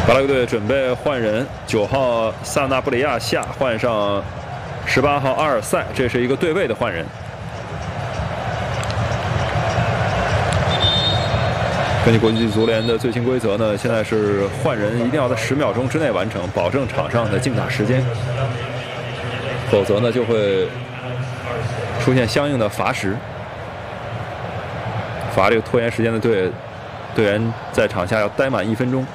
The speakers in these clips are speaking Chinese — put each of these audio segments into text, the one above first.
巴拉圭队准备换人，9号萨纳布里亚下换上18号阿尔塞，这是一个对位的换人。根据国际足联的最新规则呢，现在是换人一定要在10秒钟之内完成，保证场上的竞打时间，否则呢就会出现相应的罚时，罚这个拖延时间的队员在场下要待满1分钟。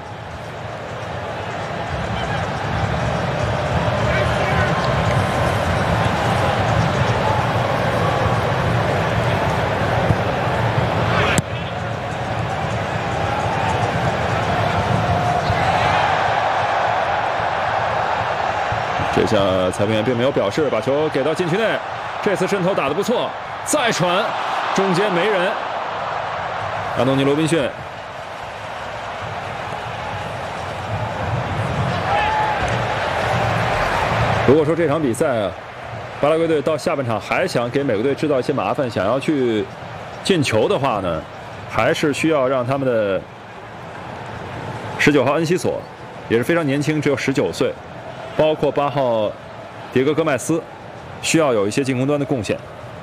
这下裁判员并没有表示，把球给到禁区内。这次渗透打得不错，再传，中间没人。安东尼·罗宾逊，如果说这场比赛啊，巴拉圭队到下半场还想给美国队制造一些麻烦，想要去进球的话呢，还是需要让他们的19号恩西索，也是非常年轻，只有19岁。包括8号迭戈·戈麦斯，需要有一些进攻端的贡献。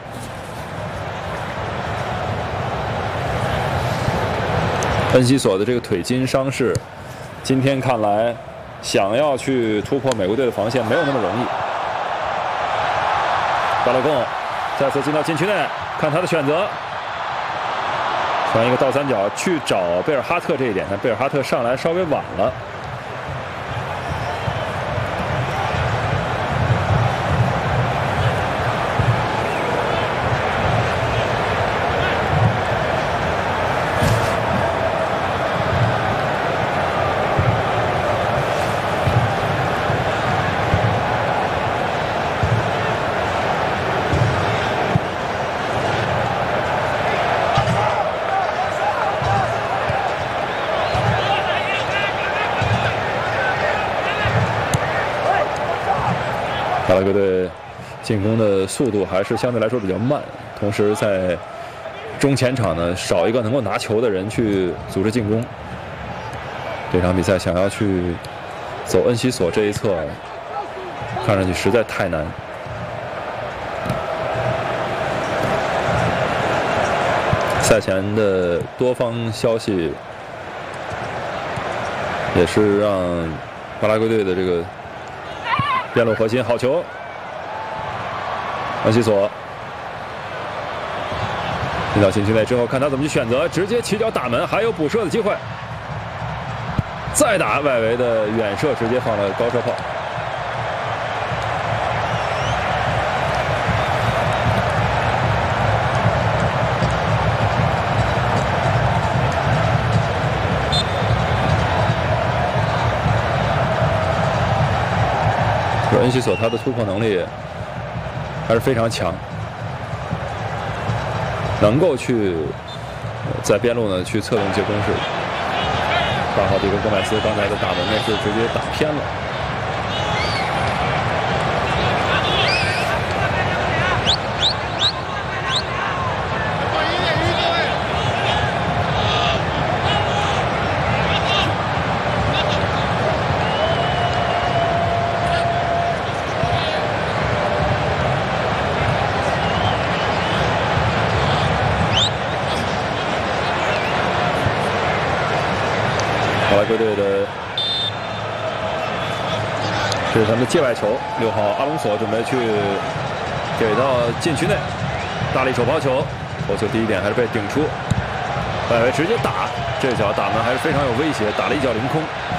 恩西索的这个腿筋伤势，今天看来想要去突破美国队的防线没有那么容易。巴勒贡再次进到禁区内，看他的选择，传一个倒三角去找贝尔哈特这一点，但贝尔哈特上来稍微晚了。巴拉圭队进攻的速度还是相对来说比较慢，同时在中前场呢少一个能够拿球的人去组织进攻。这场比赛想要去走恩西索这一侧，看上去实在太难。赛前的多方消息也是让巴拉圭队的这个边路核心好球，恩西索进到禁区内之后，看他怎么去选择，直接起脚打门，还有补射的机会，再打外围的远射，直接放了高射炮。恩西索他的突破能力还是非常强，能够去在边路呢去策动一些攻势。8号这个戈麦斯刚才的打门呢是直接打偏了。巴拉圭队的，这是他们的界外球，6号阿隆索准备去给到禁区内，大力手抛球，头球第一点还是被顶出，外围直接打，这脚打门还是非常有威胁，打了一脚凌空。